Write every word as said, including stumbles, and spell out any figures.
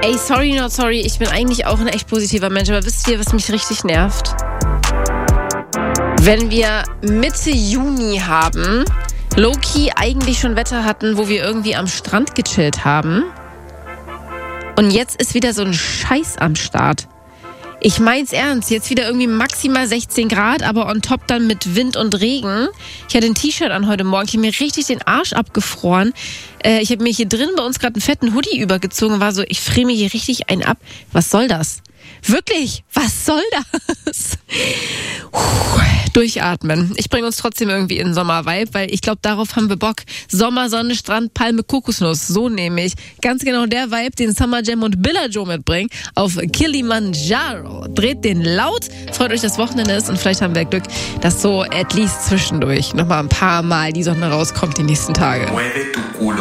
Ey, sorry, not sorry, ich bin eigentlich auch ein echt positiver Mensch, aber wisst ihr, was mich richtig nervt? Wenn wir Mitte Juni haben, low-key eigentlich schon Wetter hatten, wo wir irgendwie am Strand gechillt haben und jetzt ist wieder so ein Scheiß am Start. Ich mein's ernst, jetzt wieder irgendwie maximal sechzehn Grad, aber on top dann mit Wind und Regen. Ich hatte ein T-Shirt an heute Morgen, ich habe mir richtig den Arsch abgefroren. Äh, ich habe mir hier drin bei uns gerade einen fetten Hoodie übergezogen und war so, ich friere mir hier richtig einen ab. Was soll das? Wirklich, was soll das? Puh, durchatmen. Ich bringe uns trotzdem irgendwie in Sommer-Vibe, weil ich glaube, darauf haben wir Bock. Sommer, Sonne, Strand, Palme, Kokosnuss. So nämlich. Ganz genau der Vibe, den Summer Jam und Billa Joe mitbringen auf Kilimanjaro. Dreht den laut, freut euch, dass Wochenende ist und vielleicht haben wir Glück, dass so at least zwischendurch nochmal ein paar Mal die Sonne rauskommt die nächsten Tage.